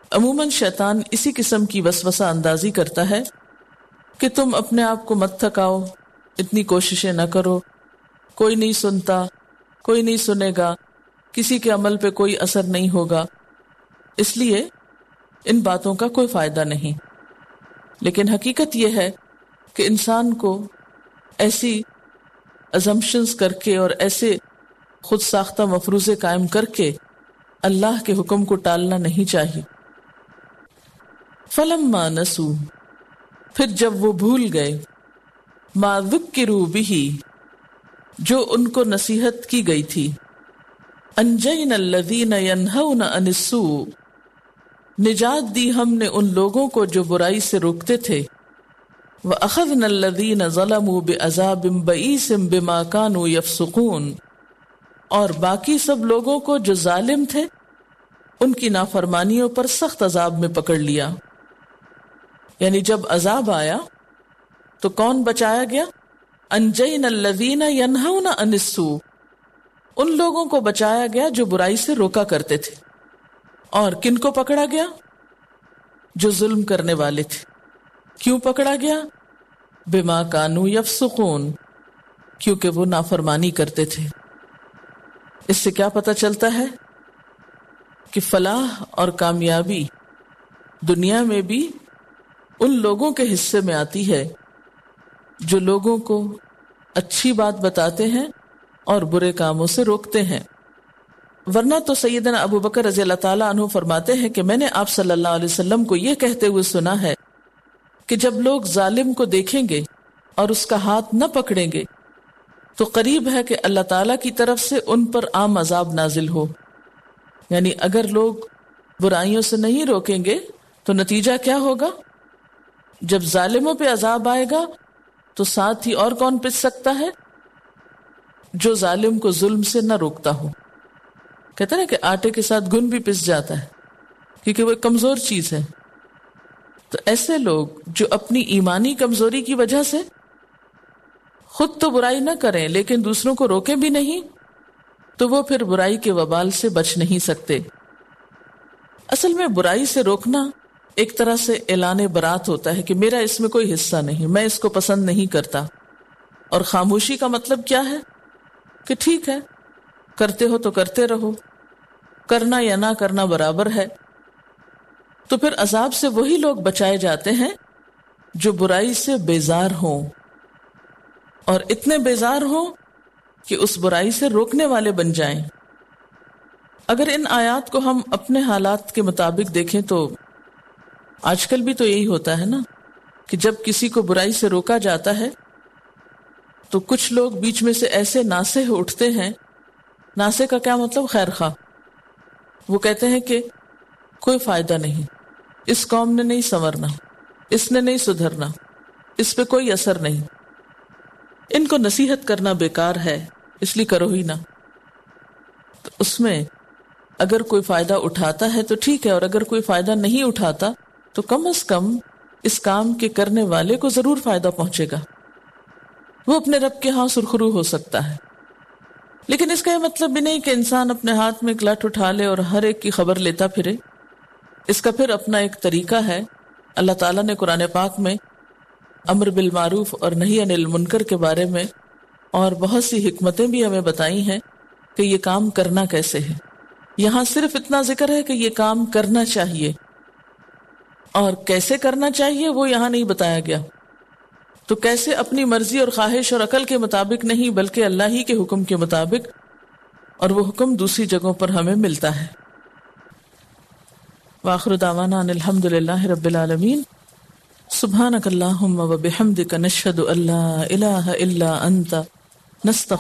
عموماً شیطان اسی قسم کی وسوسہ اندازی کرتا ہے کہ تم اپنے آپ کو مت تھکاؤ، اتنی کوششیں نہ کرو، کوئی نہیں سنتا، کوئی نہیں سنے گا، کسی کے عمل پہ کوئی اثر نہیں ہوگا، اس لیے ان باتوں کا کوئی فائدہ نہیں۔ لیکن حقیقت یہ ہے کہ انسان کو ایسی ازمپشنز کر کے اور ایسے خود ساختہ مفروضے قائم کر کے اللہ کے حکم کو ٹالنا نہیں چاہیے۔ فَلَمَّا نَسُوا، پھر جب وہ بھول گئے، مَا ذُكِّرُوا بِهِ، جو ان کو نصیحت کی گئی تھی، أَنْجَيْنَا الَّذِينَ يَنْهَوْنَ عَنِ السُّوءِ، نجات دی ہم نے ان لوگوں کو جو برائی سے روکتے تھے، وَأَخَذْنَا الَّذِينَ ظَلَمُوا بِعَذَابٍ بَئِيسٍ بِمَا كَانُوا يَفْسُقُونَ، اور باقی سب لوگوں کو جو ظالم تھے ان کی نافرمانیوں پر سخت عذاب میں پکڑ لیا۔ یعنی جب عذاب آیا تو کون بچایا گیا؟ انجینا الذین ینہون عن السوء، ان لوگوں کو بچایا گیا جو برائی سے روکا کرتے تھے۔ اور کن کو پکڑا گیا؟ جو ظلم کرنے والے تھے۔ کیوں پکڑا گیا؟ بما کانوا یفسقون، کیونکہ وہ نافرمانی کرتے تھے۔ اس سے کیا پتہ چلتا ہے کہ فلاح اور کامیابی دنیا میں بھی ان لوگوں کے حصے میں آتی ہے جو لوگوں کو اچھی بات بتاتے ہیں اور برے کاموں سے روکتے ہیں۔ ورنہ تو سیدنا ابو بکر رضی اللہ تعالیٰ عنہ فرماتے ہیں کہ میں نے آپ صلی اللہ علیہ وسلم کو یہ کہتے ہوئے سنا ہے کہ جب لوگ ظالم کو دیکھیں گے اور اس کا ہاتھ نہ پکڑیں گے تو قریب ہے کہ اللہ تعالیٰ کی طرف سے ان پر عام عذاب نازل ہو۔ یعنی اگر لوگ برائیوں سے نہیں روکیں گے تو نتیجہ کیا ہوگا؟ جب ظالموں پہ عذاب آئے گا تو ساتھ ہی اور کون پس سکتا ہے؟ جو ظالم کو ظلم سے نہ روکتا ہو۔ کہتے ہیں نا کہ آٹے کے ساتھ گھن بھی پس جاتا ہے کیونکہ وہ ایک کمزور چیز ہے۔ تو ایسے لوگ جو اپنی ایمانی کمزوری کی وجہ سے خود تو برائی نہ کریں لیکن دوسروں کو روکیں بھی نہیں، تو وہ پھر برائی کے وبال سے بچ نہیں سکتے۔ اصل میں برائی سے روکنا ایک طرح سے اعلان برات ہوتا ہے کہ میرا اس میں کوئی حصہ نہیں، میں اس کو پسند نہیں کرتا۔ اور خاموشی کا مطلب کیا ہے؟ کہ ٹھیک ہے، کرتے ہو تو کرتے رہو، کرنا یا نہ کرنا برابر ہے۔ تو پھر عذاب سے وہی لوگ بچائے جاتے ہیں جو برائی سے بیزار ہوں، اور اتنے بیزار ہوں کہ اس برائی سے روکنے والے بن جائیں۔ اگر ان آیات کو ہم اپنے حالات کے مطابق دیکھیں تو آج کل بھی تو یہی ہوتا ہے نا کہ جب کسی کو برائی سے روکا جاتا ہے تو کچھ لوگ بیچ میں سے ایسے ناصح اٹھتے ہیں۔ ناصح کا کیا مطلب؟ خیر خواہ۔ وہ کہتے ہیں کہ کوئی فائدہ نہیں، اس قوم نے نہیں سنورنا، اس نے نہیں سدھرنا، اس پہ کوئی اثر نہیں، ان کو نصیحت کرنا بیکار ہے، اس لیے کرو ہی نہ۔ تو اس میں اگر کوئی فائدہ اٹھاتا ہے تو ٹھیک ہے، اور اگر کوئی فائدہ نہیں اٹھاتا تو کم از کم اس کام کے کرنے والے کو ضرور فائدہ پہنچے گا، وہ اپنے رب کے ہاں سرخرو ہو سکتا ہے۔ لیکن اس کا یہ مطلب بھی نہیں کہ انسان اپنے ہاتھ میں ایک لٹ اٹھا لے اور ہر ایک کی خبر لیتا پھرے۔ اس کا پھر اپنا ایک طریقہ ہے۔ اللہ تعالیٰ نے قرآن پاک میں امر بالمعروف اور نہی عن المنکر کے بارے میں اور بہت سی حکمتیں بھی ہمیں بتائی ہیں کہ یہ کام کرنا کیسے ہے۔ یہاں صرف اتنا ذکر ہے کہ یہ کام کرنا چاہیے، اور کیسے کرنا چاہیے وہ یہاں نہیں بتایا گیا۔ تو کیسے؟ اپنی مرضی اور خواہش اور عقل کے مطابق نہیں، بلکہ اللہ ہی کے حکم کے مطابق، اور وہ حکم دوسری جگہوں پر ہمیں ملتا ہے۔ وآخر دعوانا ان الحمد للہ رب العالمین۔ سبحانک اللہم و بحمدک نشہد ان لا الہ الا انت نستغفرک